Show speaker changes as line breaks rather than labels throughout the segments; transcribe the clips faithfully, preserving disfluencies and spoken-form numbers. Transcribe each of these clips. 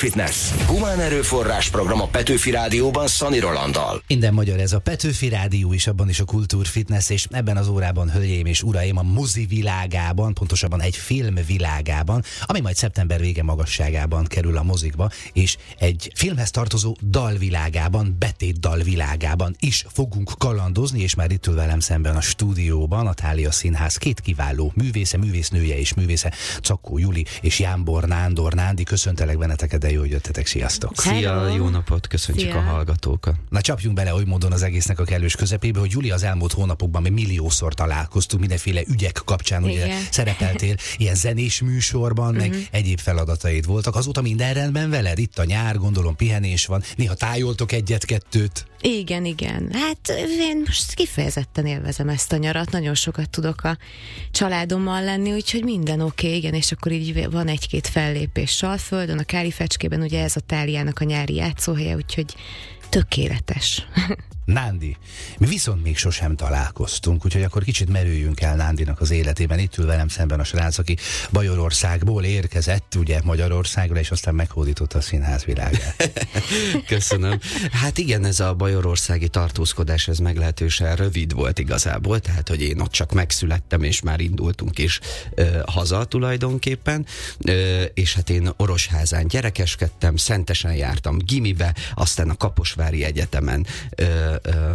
Kultúrfitness. Humán erőforrás program a Petőfi Rádióban Szani Rolanddal.
Minden magyar, ez a Petőfi Rádió is, abban is a Kultúrfitness, és ebben az órában, hölgyeim és uraim, a mozi világában, pontosabban egy film világában, ami majd szeptember vége magasságában kerül a mozikba, és egy filmhez tartozó dalvilágában, betétdal világában is fogunk kalandozni, és már itt ül velem szemben a stúdióban a Thália Színház két kiváló művésze, művésznője és művésze, Czakkó Juli és Jámbor Nándor. Nándi, köszöntelek benneteket, de jó, hogy jöttetek, sziasztok!
Szia,
Hello.
jó napot, köszönjük
Szia.
a hallgatókat.
Na csapjunk bele oly módon az egésznek a kellős közepébe, hogy Juli, az elmúlt hónapokban mi milliószor találkoztunk, mindenféle ügyek kapcsán, ugye
Igen.
szerepeltél ilyen zenés műsorban, meg
Uh-huh.
egyéb feladataid voltak. Azóta minden rendben veled? Itt a nyár, gondolom pihenés van, néha tájoltok egyet-kettőt.
Igen, igen. Hát én most kifejezetten élvezem ezt a nyarat, nagyon sokat tudok a családommal lenni, úgyhogy minden oké, okay, igen, és akkor így van egy-két fellépés Salföldön, a Káli Fecskében, ugye ez a Tháliának a nyári játszóhelye, úgyhogy tökéletes.
Nándi, mi viszont még sosem találkoztunk, úgyhogy akkor kicsit merüljünk el Nándinak az életében. Itt ül velem szemben a srác, aki Bajorországból érkezett, ugye Magyarországra, és aztán meghódította a színház világát.
Köszönöm. Hát igen, ez a bajorországi tartózkodás, ez meglehetősen rövid volt igazából, tehát hogy én ott csak megszülettem, és már indultunk is ö, haza tulajdonképpen, ö, és hát én Orosházán gyerekeskedtem, Szentesen jártam gimibe, aztán a Kaposvári Egyetemen ö,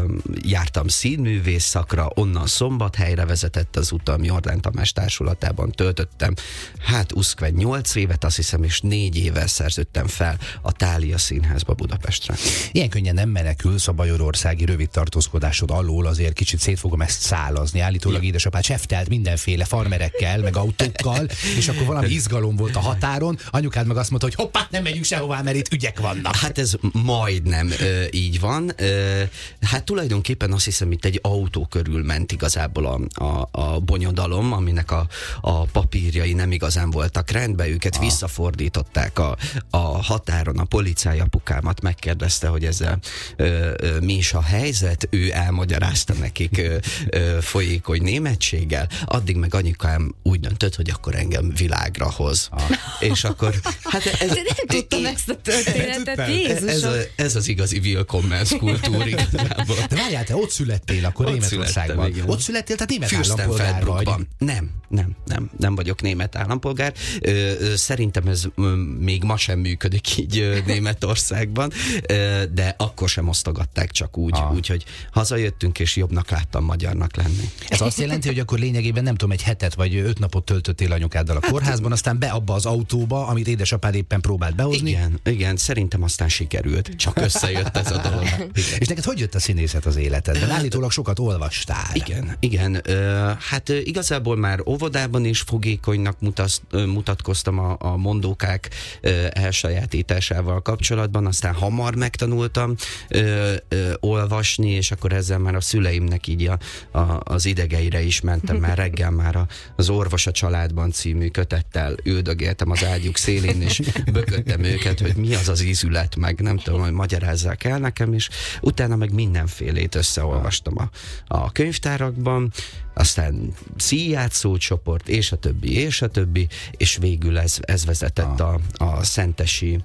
jártam színművész szakra, onnan Szombathelyre vezetett az utam, Jordán Tamás társulatában töltöttem, hát uszkve nyolc évet, azt hiszem, és négy éve szerződtem fel a Thália Színházba Budapestre.
Ilyen könnyen nem menekülsz a bajorországi rövid tartózkodásod alól, azért kicsit szét fogom ezt szálazni. Állítólag édesapád seftelt mindenféle farmerekkel, meg autókkal, és akkor valami izgalom volt a határon, anyukád meg azt mondta, hogy hoppá, nem megyünk sehová, mert itt ügyek vannak.
Hát ez majdnem ö, így van. Ö, hát tulajdonképpen azt hiszem, itt egy autó körül ment igazából a, a, a bonyodalom, aminek a, a papírjai nem igazán voltak rendben, őket ah. visszafordították a, a határon, a policája apukámat megkérdezte, hogy ezzel ö, ö, mi is a helyzet, ő elmagyarázta nekik ö, ö, folyékony németséggel, addig meg anyukám úgy döntött, hogy akkor engem világra hoz. Ah. És akkor... Hát ez,
De nem tudtam ezt a történetet,
ez,
Jézusom!
a, ez az igazi willkommens kultúr igazából.
De várjál, te ott születtél akkor
Ott
Németországban.
születtem, igen.
Ott születtél, tehát német állampolgár vagy.
Fürstenfeldbruckban. Nem, nem, nem, nem vagyok német állampolgár. Ö, ö, szerintem ez ö, még ma sem működik így ö, Németországban, ö, de akkor sem osztogatták csak úgy,
Ah.
úgyhogy hazajöttünk, és jobbnak láttam magyarnak lenni.
Ez azt jelenti, hogy akkor lényegében nem tudom, egy hetet vagy öt napot töltöttél anyukáddal a kórházban, aztán be abba az autóba, amit édesapád éppen próbált behozni.
Igen, igen, szerintem aztán sikerült. Csak összejött ez a dolog. Igen.
És neked hogy jött a színészet az életedben? Állítólag sokat olvastál.
Igen, igen. Ö, hát ö, igazából már óvodában is fogékonynak mutasz, ö, mutatkoztam a, a mondókák ö, elsajátításával kapcsolatban, aztán hamar megtanultam ö, ö, olvasni, és akkor ezzel már a szüleimnek így a, a, az idegeire is mentem, már reggel már a, az Orvos a családban című kötettel üldögéltem az ágyuk szélén, és bököttem őket, hogy mi az az ízület, meg nem tudom, hogy magyarázzák el nekem, és utána meg mindenfélét összeolvastam a, a könyvtárakban, aztán színjátszó csoport, és a többi, és a többi, és végül ez, ez vezetett a, a szentesi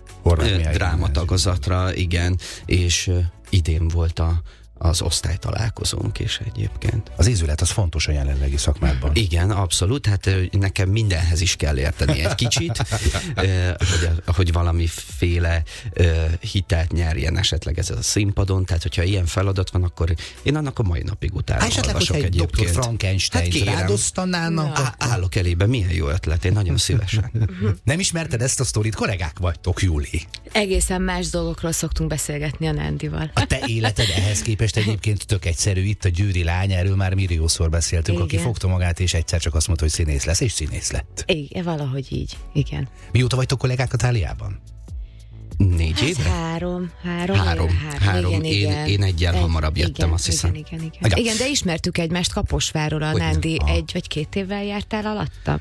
ö, drámatagozatra, igen, és ö, idén volt a az osztálytalálkozónk is egyébként.
Az ízület az fontos a jelenlegi szakmádban.
Igen, abszolút, hát ö, nekem mindenhez is kell érteni egy kicsit, ö, hogy, hogy valamiféle ö, hitelt nyerjen esetleg ez a színpadon, tehát hogyha ilyen feladat van, akkor én annak a mai napig utána
Esetleg,
olvasok
hogyha egy doktor
egyébként.
Frankenstein
Hát kérem.
rádosztanána?
Á, állok elébe, milyen jó ötlet, én nagyon szívesen.
Nem ismerted ezt a sztorit? Kollégák vagytok, Júli.
Egészen más dolgokról szoktunk beszélgetni a Nándival.
A te életed ehhez képest egyébként tök egyszerű. Itt a Győri lány, erről már milliószor beszéltünk,
Igen.
aki fogta magát, és egyszer csak azt mondta, hogy színész lesz, és színész lett.
Igen, valahogy így, igen.
Mióta vagytok kollégák a Tháliában?
Négy
Hát
éve?
három, három,
Három,
éve,
három.
Igen,
Én-
igen.
én egyel
Egy-
hamarabb jöttem,
igen,
azt hiszem.
Igen, igen, igen.
Igen.
Igen, de ismertük egymást Kaposvárról, a
Hogyne.
Nándi
Ah.
egy vagy két évvel jártál alattam.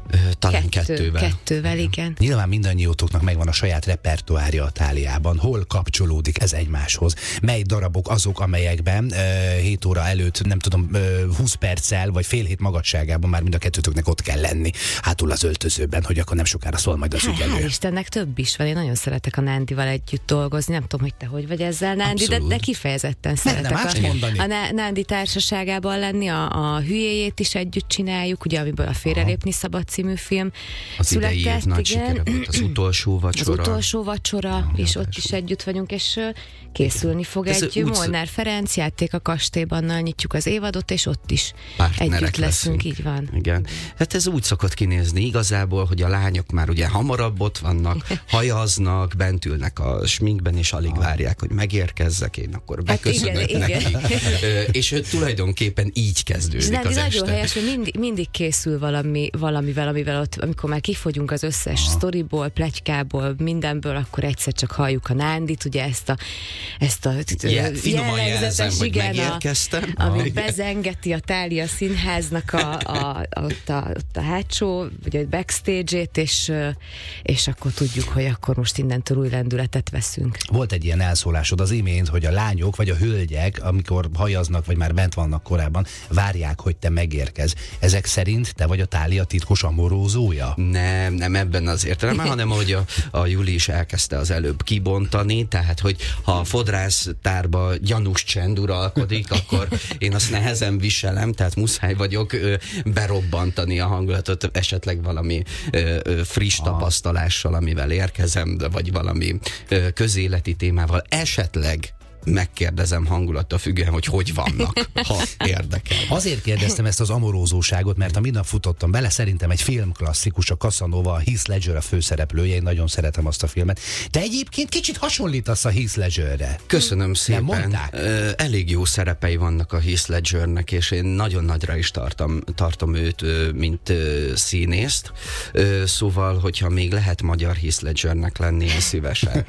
Talán
Kettő,
kettővel.
Kettővel, igen.
Nyilván mindannyiótoknak megvan a saját repertoárja a Táliában. Hol kapcsolódik ez egymáshoz? Mely darabok azok, amelyekben uh, hét óra előtt, nem tudom, uh, húsz perccel, vagy fél hét magasságában már mind a kettőtöknek ott kell lenni, hátul az öltözőben, hogy akkor nem sokára szól majd az
Há,
ügyelő.
hál' Istennek több is van. Én nagyon szeretek a Nándival együtt dolgozni. Nem tudom, hogy te hogy vagy ezzel, Nándi, de, de kifejezetten szeretek
nem, más
a,
mondani.
a Ná- Nándi társaságában lenni. A, a hülyéjét is együtt csináljuk, ugye, amiből a Félrelépni szabad című film
Az
született,
idei év nagy
igen.
sikere volt, az utolsó vacsora.
Az utolsó vacsora, és ott is együtt vagyunk, és uh, készülni fog
Ez
egy
úgy-
Molnár Ferenc játék a kastélyban, nyitjuk az évadot, és ott is
Partnerek
együtt leszünk,
leszünk.
így van.
Igen. Hát ez úgy szokott kinézni igazából, hogy a lányok már ugye hamarabb ott vannak, hajaznak, bent ülnek a sminkben, és alig várják, hogy megérkezzek, én akkor beköszönök
Hát igen,
neki.
igen.
Ö, és tulajdonképpen így kezdődik
Nándi
az
nagyon
este.
helyes, hogy mindig, mindig készül valami, valamivel, amivel ott, amikor már kifogyunk az összes sztoriból, pletykából, mindenből, akkor egyszer csak halljuk a Nándit, ugye ezt a, ezt a
Je- finoman
jellegzetes,
jelzem, hogy
igen,
megérkeztem.
A, ami
Ah, igen.
bezengeti a Tália Színháznak a, a, a, ott, a, ott a hátsó, vagy a backstage-ét, és, és akkor tudjuk, hogy akkor most innentől új lendületet veszünk.
Volt egy ilyen elszólásod az imént, hogy a lányok vagy a hölgyek, amikor hajaznak, vagy már bent vannak korábban, várják, hogy te megérkez. Ezek szerint te vagy a Tália titkos amorózója?
Nem, nem ebben az értelemben, hanem ahogy a, a Juli is elkezdte az előbb kibontani, tehát, hogy ha a fodrásztárba gyanús csend uralkodik, akkor én azt nehezen viselem, tehát muszáj vagyok ö, berobbantani a hangulatot, esetleg valami ö, ö, friss
Aha.
tapasztalással, amivel érkezem, de vagy valami ö, közéleti témával, esetleg megkérdezem hangulattól függően, hogy hogy vannak, ha érdekel.
Azért kérdeztem ezt az amorózóságot, mert a minap futottam bele, szerintem egy filmklasszikus, a Casanova, a Heath Ledger a főszereplője, én nagyon szeretem azt a filmet. Te egyébként kicsit hasonlítasz a Heath Ledgerre.
Köszönöm szépen.
mondták?
Ö, Elég jó szerepei vannak a Heath Ledgernek, és én nagyon nagyra is tartom, tartom őt, ö, mint ö, színészt. Ö, Szóval, hogyha még lehet magyar Heath Ledgernek lenni, én szívesen.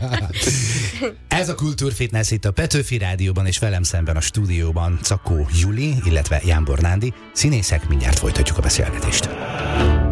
Ez a Kultúrfitness itt a Petőfi Rádióban, és velem szemben a stúdióban Czakó Juli, illetve Jámbor Nándi. Színészek, mindjárt folytatjuk a beszélgetést.